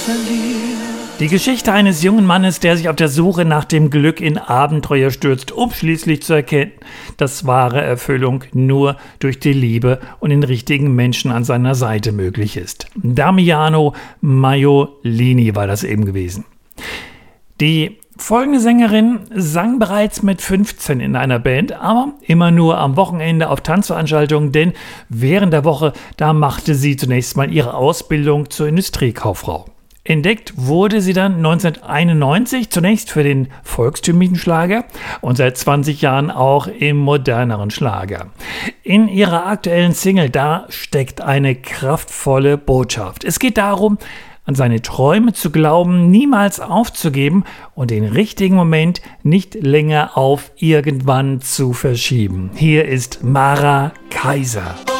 Die Geschichte eines jungen Mannes, der sich auf der Suche nach dem Glück in Abenteuer stürzt, um schließlich zu erkennen, dass wahre Erfüllung nur durch die Liebe und den richtigen Menschen an seiner Seite möglich ist. Damiano Maiolini war das eben gewesen. Die folgende Sängerin sang bereits mit 15 in einer Band, aber immer nur am Wochenende auf Tanzveranstaltungen, denn während der Woche, da machte sie zunächst mal ihre Ausbildung zur Industriekauffrau. Entdeckt wurde sie dann 1991 zunächst für den volkstümlichen Schlager und seit 20 Jahren auch im moderneren Schlager. In ihrer aktuellen Single, da steckt eine kraftvolle Botschaft. Es geht darum, an seine Träume zu glauben, niemals aufzugeben und den richtigen Moment nicht länger auf irgendwann zu verschieben. Hier ist Mara Kaiser.